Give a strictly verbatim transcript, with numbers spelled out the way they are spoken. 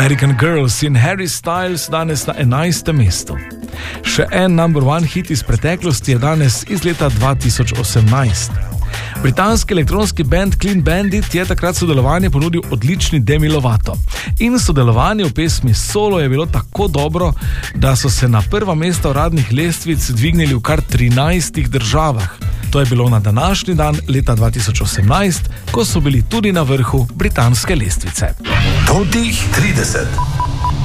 American Girls in Harry Styles danes na enajstem mestu. Še en number one hit iz preteklosti je danes iz leta dva tisoč osemnajst. Britanski elektronski band Clean Bandit je takrat sodelovanje ponudil odlični Demi Lovato. In sodelovanje v pesmi Solo je bilo tako dobro, da so se na prva mesta uradnih lestvic dvignili v kar trinajstih državah. To je bilo na današnji dan leta dva tisoč osemnajst, ko so bili tudi na vrhu britanske lestvice. Top trideset.